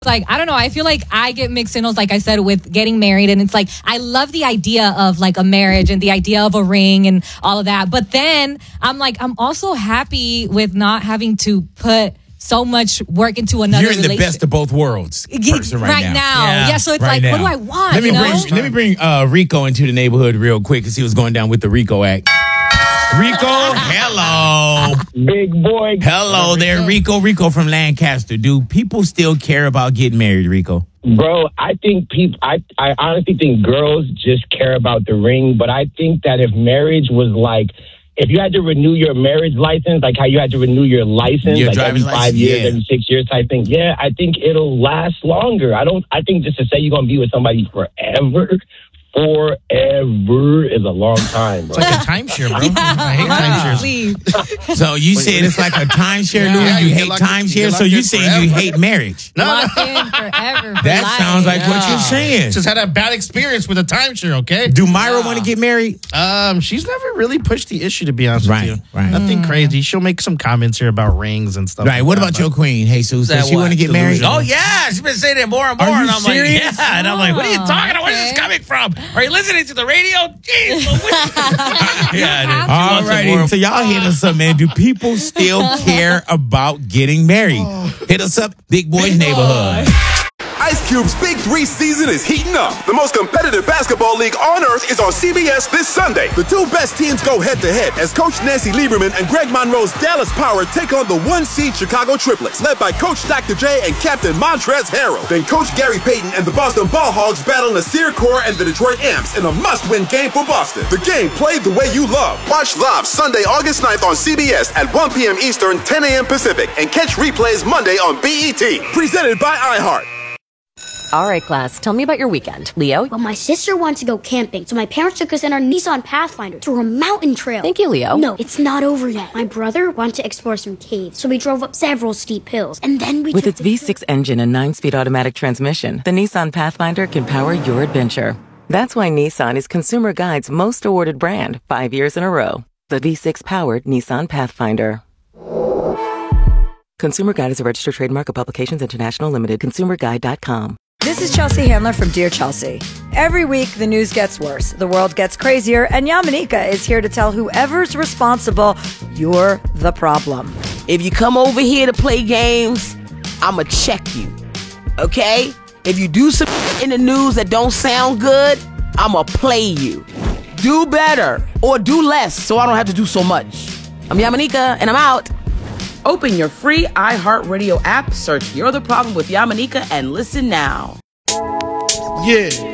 Like, I don't know. I feel like I get mixed signals, like I said, with getting married. And it's like, I love the idea of like a marriage and the idea of a ring and all of that. But then I'm like, I'm also happy with not having to put so much work into another relationship. You're in the best of both worlds person right now. Yeah, so it's like, what do I want? Let me bring Rico into the neighborhood real quick because he was going down with the Rico Act. Rico, hello. Big boy. Hello there, Rico. Rico from Lancaster. Do people still care about getting married, Rico? Bro, I think I honestly think girls just care about the ring, but I think that if marriage was like, if you had to renew your marriage license, like how you had to renew your license, like every 5 years, every 6 years type thing, yeah, I think it'll last longer. I think just to say you're going to be with somebody forever is a long time, bro. It's like a timeshare, bro. I hate timeshares. So you said it's like a timeshare, Louis? Yeah, you hate timeshare, so you saying you hate marriage? Locked in forever. That sounds like what you're saying. Just had a bad experience with a timeshare, okay? Do Myra want to get married? She's never really pushed the issue, to be honest with you. Right. Nothing crazy. She'll make some comments here about rings and stuff. Right. What about your queen, Jesus? Does she want to get married? Oh, yeah. She's been saying it more and more. Are you and I'm serious? like, yeah. And I'm like, what are you talking about? Where's this coming from? Are you listening to the radio? Jeez. Yeah. All righty. So y'all hit us up, man. Do people still care about getting married? Hit us up, Big Boys Neighborhood. Ice Cube's Big 3 season is heating up. The most competitive basketball league on earth is on CBS this Sunday. The two best teams go head-to-head as Coach Nancy Lieberman and Greg Monroe's Dallas Power take on the 1-seed Chicago Triplets, led by Coach Dr. J and Captain Montrezl Harrell. Then Coach Gary Payton and the Boston Ball Hogs battle Nasir Kaur and the Detroit Amps in a must-win game for Boston. The game played the way you love. Watch live Sunday, August 9th on CBS at 1 p.m. Eastern, 10 a.m. Pacific, and catch replays Monday on BET. Presented by iHeart. All right, class, tell me about your weekend. Leo? Well, my sister wanted to go camping, so my parents took us in our Nissan Pathfinder through a mountain trail. Thank you, Leo. No, it's not over yet. My brother wanted to explore some caves, so we drove up several steep hills, and then we With its V6 engine and 9-speed automatic transmission, the Nissan Pathfinder can power your adventure. That's why Nissan is Consumer Guide's most awarded brand 5 years in a row. The V6-powered Nissan Pathfinder. Consumer Guide is a registered trademark of Publications International Limited. ConsumerGuide.com. This is Chelsea Handler from Dear Chelsea. Every week, the news gets worse, the world gets crazier, and Yamanika is here to tell whoever's responsible, you're the problem. If you come over here to play games, I'ma check you, okay? If you do some in the news that don't sound good, I'ma play you. Do better, or do less, so I don't have to do so much. I'm Yamanika, and I'm out. Open your free iHeartRadio app, search You're the Problem with Yamanika, and listen now. Yeah.